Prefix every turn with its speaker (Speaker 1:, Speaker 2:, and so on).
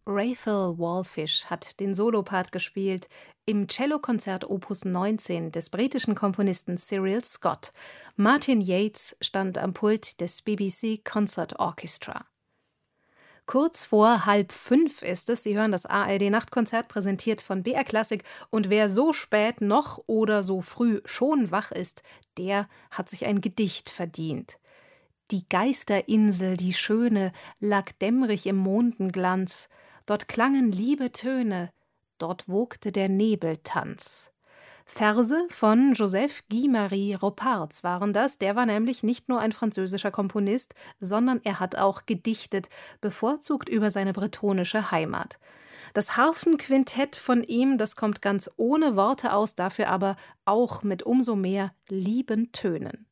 Speaker 1: Rachel Wallfisch hat den Solopart gespielt im Cellokonzert Opus 19 des britischen Komponisten Cyril Scott. Martin Yates stand am Pult des BBC Concert Orchestra. Kurz vor 4:30 ist es. Sie hören das ARD-Nachtkonzert, präsentiert von BR Klassik. Und wer so spät noch oder so früh schon wach ist, der hat sich ein Gedicht verdient. Die Geisterinsel, die schöne, lag dämmrig im Mondenglanz. Dort klangen liebe Töne, dort wogte der Nebeltanz. Verse von Joseph Guy-Marie Roparts waren das. Der war nämlich nicht nur ein französischer Komponist, sondern er hat auch gedichtet, bevorzugt über seine bretonische Heimat. Das Harfenquintett von ihm, das kommt ganz ohne Worte aus, dafür aber auch mit umso mehr lieben Tönen.